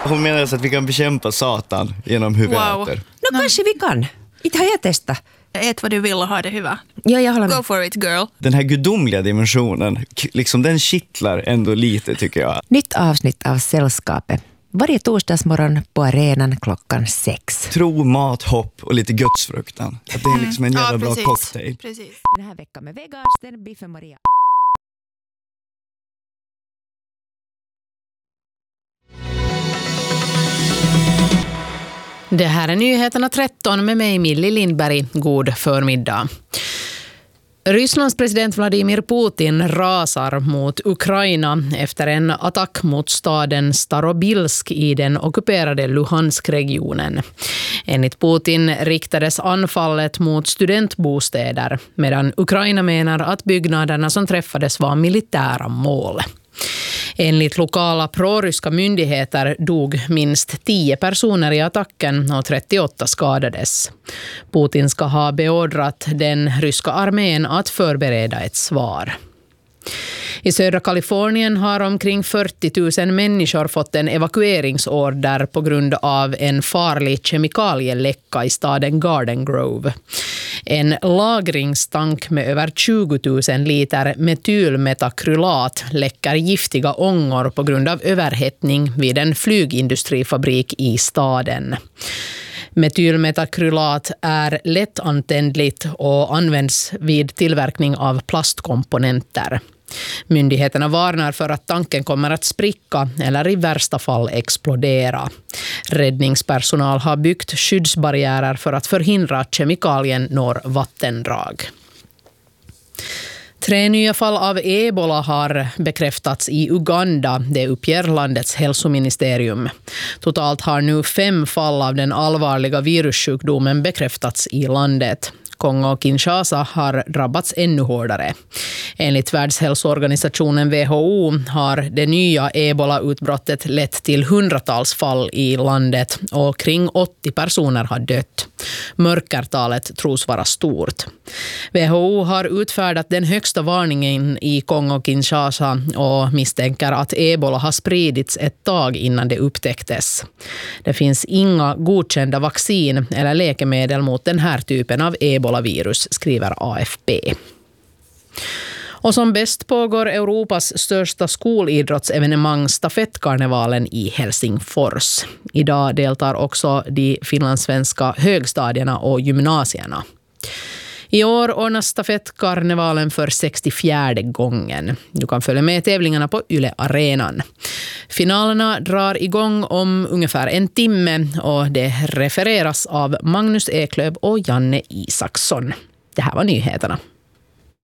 hon menar att vi kan bekämpa Satan genom hur vi äter. Kanske vi kan. Inte har jag testat. Ät vad du vill och ha det hyvä. Ja, jag håller med. Go for it, girl. Den här gudomliga dimensionen, liksom den kittlar ändå lite tycker jag. Nytt avsnitt av Sällskapet. Varje torsdagsmorgon på arenan 6:00. Tro, mat, hopp och lite gudsfruktan. Att det är liksom en jävla bra cocktail. Precis. Den här veckan med Vegarsten, Biff och Maria. Det här är nyheterna 13 med mig Millie Lindberg. God förmiddag. Rysslands president Vladimir Putin rasar mot Ukraina efter en attack mot staden Starobilsk i den ockuperade Luhansk-regionen. Enligt Putin riktades anfallet mot studentbostäder, medan Ukraina menar att byggnaderna som träffades var militära mål. Enligt lokala proryska myndigheter dog minst 10 personer i attacken och 38 skadades. Putin ska ha beordrat den ryska armén att förbereda ett svar. I södra Kalifornien har omkring 40 000 människor fått en evakueringsorder på grund av en farlig kemikalieläcka i staden Garden Grove. En lagringstank med över 20 000 liter metylmetakrylat läcker giftiga ångor på grund av överhettning vid en flygindustrifabrik i staden. Metylmetakrylat är lättantändligt och används vid tillverkning av plastkomponenter. Myndigheterna varnar för att tanken kommer att spricka eller i värsta fall explodera. Räddningspersonal har byggt skyddsbarriärer för att förhindra att kemikalien når vattendrag. 3 nya fall av ebola har bekräftats i Uganda, det uppger landets hälsoministerium. Totalt har nu 5 fall av den allvarliga virussjukdomen bekräftats i landet. Kongo och Kinshasa har drabbats ännu hårdare. Enligt Världshälsoorganisationen WHO har det nya ebola-utbrottet lett till hundratals fall i landet och kring 80 personer har dött. Mörkertalet tros vara stort. WHO har utfärdat den högsta varningen i Kongo och Kinshasa och misstänker att ebola har spridits ett tag innan det upptäcktes. Det finns inga godkända vaccin eller läkemedel mot den här typen av ebola-virus, skriver AFP. Och som bäst pågår Europas största skolidrottsevenemang stafettkarnevalen i Helsingfors. Idag deltar också de finlandssvenska högstadierna och gymnasierna. I år ordnas stafettkarnevalen för 64:e gången. Du kan följa med tävlingarna på Yle Arenan. Finalerna drar igång om ungefär en timme och det refereras av Magnus Eklöf och Janne Isaksson. Det här var nyheterna.